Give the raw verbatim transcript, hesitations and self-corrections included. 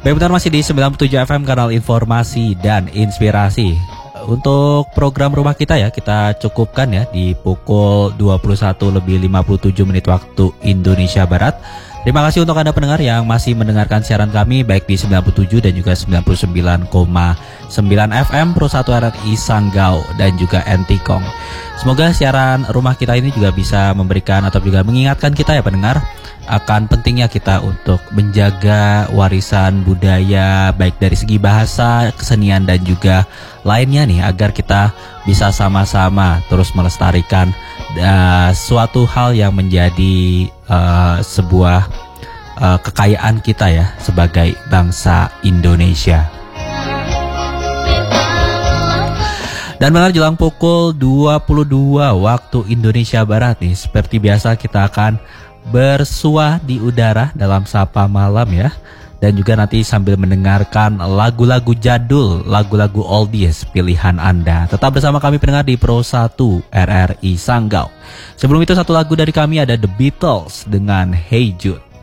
Baik, benar, masih di sembilan puluh tujuh F M, kanal informasi dan inspirasi. Untuk program rumah kita ya, kita cukupkan ya di pukul dua puluh satu lebih lima puluh tujuh menit waktu Indonesia Barat. Terima kasih untuk Anda pendengar yang masih mendengarkan siaran kami baik di sembilan puluh tujuh dan juga sembilan puluh sembilan koma sembilan F M Persatuan R I Sanggau dan juga Entikong. Semoga siaran rumah kita ini juga bisa memberikan atau juga mengingatkan kita ya pendengar akan pentingnya kita untuk menjaga warisan budaya baik dari segi bahasa, kesenian dan juga lainnya nih, agar kita bisa sama-sama terus melestarikan uh, suatu hal yang menjadi uh, sebuah uh, kekayaan kita ya sebagai bangsa Indonesia. Dan benar, jelang pukul dua puluh dua waktu Indonesia Barat nih, seperti biasa kita akan bersuah di udara dalam Sapa Malam ya. Dan juga nanti sambil mendengarkan lagu-lagu jadul, lagu-lagu oldies pilihan Anda. Tetap bersama kami pendengar di Pro satu R R I Sanggau. Sebelum itu satu lagu dari kami, ada The Beatles dengan Hey Jude.